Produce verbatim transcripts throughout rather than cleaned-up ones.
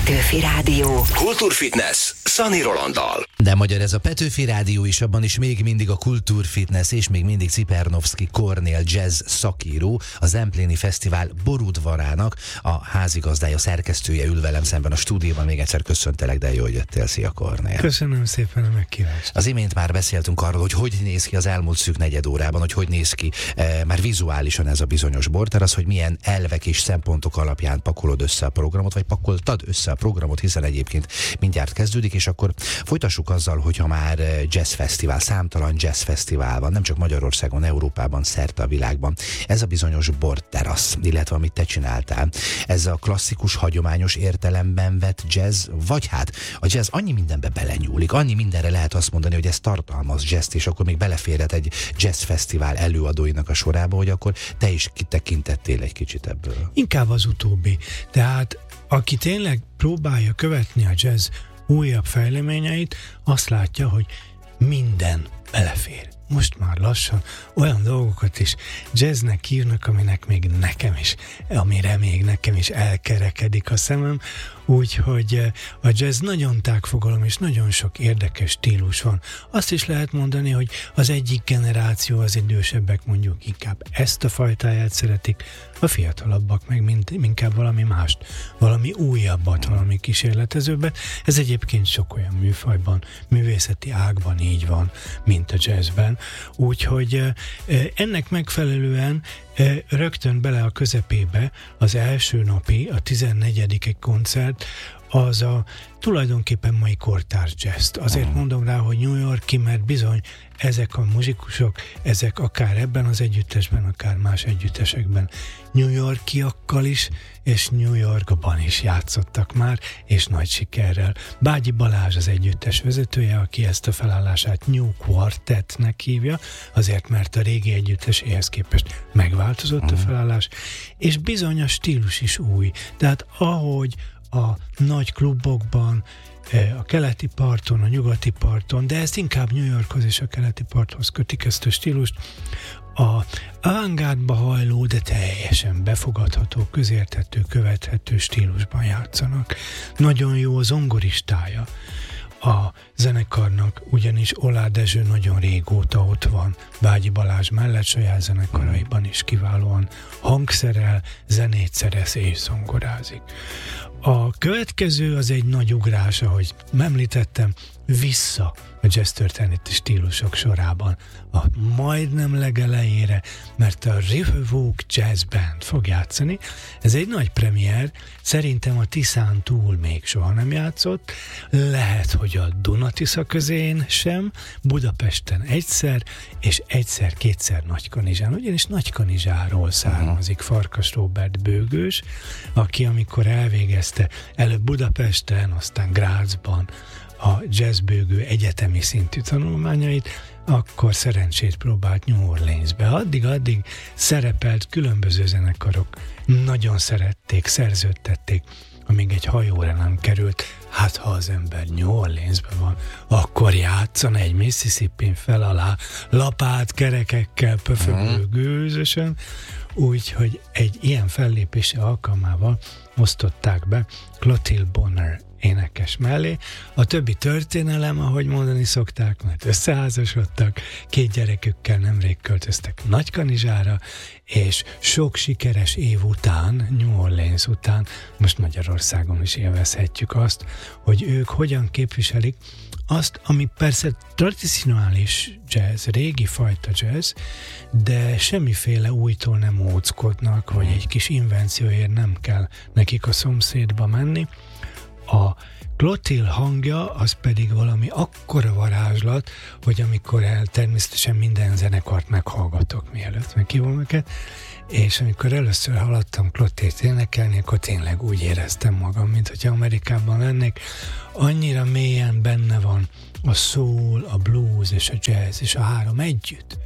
Petőfi Rádió. Kultúrfitness Szani Rolanddal. De magyar ez a Petőfi Rádió is, abban is még mindig a Kultúrfitness és még mindig Cipernovszky Kornél jazz szakíró, a Zempléni Fesztivál borudvarának a házigazdája, szerkesztője ül velem szemben a stúdióban. Még egyszer köszöntelek, de jó, hogy jöttél. Szia, Kornél. Köszönöm szépen a megkívást. Az imént már beszéltünk arról, hogy hogy néz ki az elmúlt szűk negyed órában, hogy hogy néz ki e, már vizuálisan ez a bizonyos borterasz, hogy milyen elvek és szempontok alapján pakolod össze a programot, vagy pakoltad össze a programot, hiszen egyébként mindjárt kezdődik, és akkor folytassuk azzal, hogyha már jazzfesztivál, számtalan jazzfesztivál van, nem csak Magyarországon, Európában, szerte a világban. Ez a bizonyos borterasz, illetve amit te csináltál, ez a klasszikus, hagyományos értelemben vett jazz, vagy hát a jazz annyi mindenbe belenyúlik, annyi mindenre lehet azt mondani, hogy ez tartalmaz jazzt, és akkor még beleférhet egy jazzfesztivál előadóinak a sorába, hogy akkor te is kitekintettél egy kicsit ebből. Inkább az utóbbi. Tehát aki tényleg próbálja követni a jazz újabb fejleményeit, azt látja, hogy minden belefér. Most már lassan olyan dolgokat is jazznek hívnak, aminek még nekem is, amire még nekem is elkerekedik a szemem, úgyhogy a jazz nagyon tág fogalom, és nagyon sok érdekes stílus van. Azt is lehet mondani, hogy az egyik generáció, az idősebbek mondjuk inkább ezt a fajtáját szeretik, a fiatalabbak meg mind, inkább valami mást, valami újabbat, valami kísérletezőbbet. Ez egyébként sok olyan műfajban, művészeti ágban így van, mint a jazzben. Úgyhogy ennek megfelelően rögtön bele a közepébe az első napi, a tizennegyedik koncert, az a tulajdonképpen mai kortárs jazz. Azért mondom rá, hogy New Yorki, mert bizony ezek a muzsikusok, ezek akár ebben az együttesben, akár más együttesekben New Yorkiakkal is, és New Yorkban is játszottak már, és nagy sikerrel. Bágyi Balázs az együttes vezetője, aki ezt a felállását New Quartetnek hívja, azért mert a régi együtteséhez képest megváltozott a felállás, és bizony a stílus is új. Tehát ahogy a nagy klubokban, a keleti parton, a nyugati parton, de ezt inkább New Yorkhoz és a keleti parthoz kötik ezt a stílust, a avantgárdba hajló, de teljesen befogadható, közérthető, követhető stílusban játszanak. Nagyon jó a zongoristája a zenekarnak, ugyanis Oláh Dezső nagyon régóta ott van, Bágyi Balázs mellett saját zenekaraiban is kiválóan hangszerel, zenét szerez és zongorázik. A következő az egy nagy ugrás, ahogy említettem, vissza a jazz történeti stílusok sorában, a majdnem legelejére, mert a Riverwalk Jazz Band fog játszani. Ez egy nagy premier, szerintem a Tiszán túl még soha nem játszott, lehet, hogy a Duna-Tisza közén sem, Budapesten egyszer, és egyszer-kétszer Nagykanizsán, ugyanis Nagykanizsáról származik Farkas Róbert bőgős, aki amikor elvégezte előbb Budapesten, aztán Grazban a jazzbőgő egyetemi szintű tanulmányait, akkor szerencsét próbált New Orleansbe. Addig-addig szerepelt, különböző zenekarok nagyon szerették, szerződtették, amíg egy hajóra nem került. Hát ha az ember New Orleansben van, akkor játszan egy Mississippi fel alá, lapát, kerekekkel, pöfögő gőzösen, úgyhogy egy ilyen fellépése alkalmával osztották be Clotilde Bonner énekes mellé. A többi történelem, ahogy mondani szokták, mert összeházasodtak, két gyerekükkel nemrég költöztek Nagykanizsára, és sok sikeres év után, New Orleans után, most Magyarországon is élvezhetjük azt, hogy ők hogyan képviselik azt, ami persze tradicionális jazz, régi fajta jazz, de semmiféle újtól nem óckodnak, vagy egy kis invencióért nem kell nekik a szomszédba menni. A Clotilde hangja az pedig valami akkora varázslat, hogy amikor el természetesen minden zenekart meghallgatok, mielőtt meghívom őket, és amikor először hallottam Clotilde-t énekelni, akkor tényleg úgy éreztem magam, mint hogyha Amerikában lennék. Annyira mélyen benne van a soul, a blues és a jazz, és a három együtt.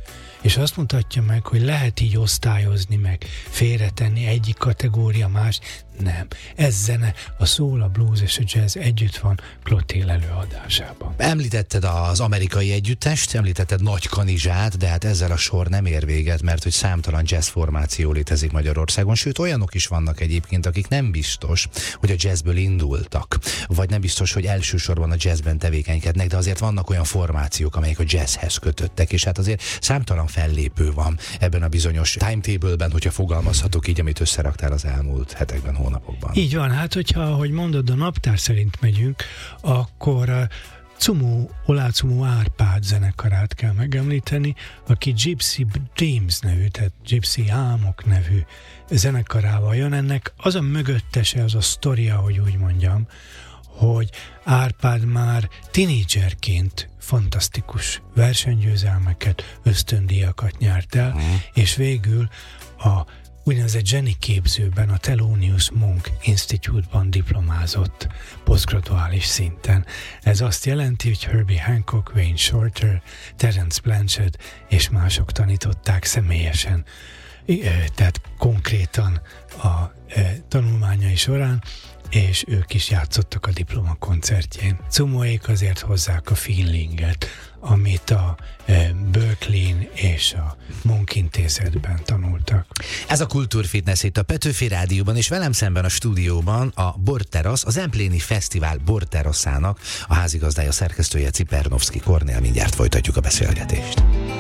és azt mutatja meg, hogy lehet így osztályozni, meg félretenni egyik kategória más. Nem. Ez zene, a soul, a blues és a jazz együtt van Clotilde előadásában. Említetted az amerikai együttest, említetted Nagy Kanizsát, de hát ezzel a sor nem ér véget, mert hogy számtalan jazz formáció létezik Magyarországon, sőt olyanok is vannak egyébként, akik nem biztos, hogy a jazzből indultak, vagy nem biztos, hogy elsősorban a jazzben tevékenykednek, de azért vannak olyan formációk, amelyek a jazzhez kötöttek, és hát azért számtalan fellépő van ebben a bizonyos timetable-ben, hogyha fogalmazhatok így, amit összeraktál az elmúlt hetekben, hónapokban. Így van, hát hogyha, ahogy mondod, a naptár szerint megyünk, akkor uh, Cumó, Olácumó Árpád zenekarát kell megemlíteni, aki Gypsy Dreams nevű, tehát Gypsy Álmok nevű zenekarával jön. Ennek az a mögöttese, az a sztoria, hogy úgy mondjam, hogy Árpád már tinédzserként fantasztikus versenygyőzelmeket, ösztöndíjakat nyert el, mm. és végül a úgynevezett Jenny képzőben, a Thelonious Monk Institute-ban diplomázott posztgraduális szinten. Ez azt jelenti, hogy Herbie Hancock, Wayne Shorter, Terence Blanchard és mások tanították személyesen, tehát konkrétan a tanulmányai során, és ők is játszottak a diplomakoncertjén. Cumóék azért hozzák a feelinget, amit a e, Berkeley-n és a Monk Intézetben tanultak. Ez a Kultúrfitness itt a Petőfi Rádióban, és velem szemben a stúdióban a Borterasz, az Empléni Fesztivál Borteraszának a házigazdája, szerkesztője Cipernowski Kornél. Mindjárt folytatjuk a beszélgetést.